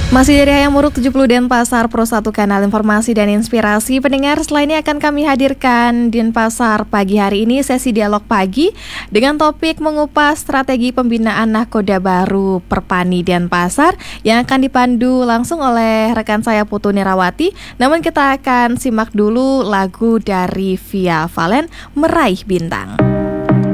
Masih dari Hayam Muruk 70 Denpasar, Pro 1 Kanal Informasi dan Inspirasi. Pendengar, setelah ini akan kami hadirkan Denpasar pagi hari ini sesi dialog pagi dengan topik mengupas strategi pembinaan nahkoda baru Perpani Denpasar yang akan dipandu langsung oleh rekan saya Putu Nirawati. Namun kita akan simak dulu lagu dari Via Valen, Meraih Bintang.